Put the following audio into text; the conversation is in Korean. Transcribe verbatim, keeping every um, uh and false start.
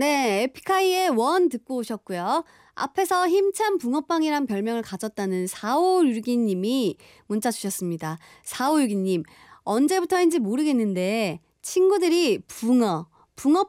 네, 에픽하이의 원 듣고 오셨고요. 앞에서 힘찬 붕어빵이란 별명을 가졌다는 사오육이 님이 문자 주셨습니다. 사오육이 님, 언제부터인지 모르겠는데 친구들이 붕어, 붕어